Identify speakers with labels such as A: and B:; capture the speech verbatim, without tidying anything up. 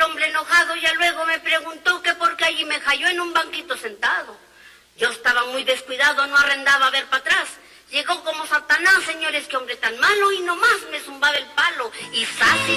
A: hombre enojado ya luego me preguntó que por qué allí me halló en un banquito sentado. Yo estaba muy descuidado, no arrendaba a ver para atrás. Llegó como Satanás, señores, qué hombre tan malo, y nomás me zumbaba el palo. Y ¡zas!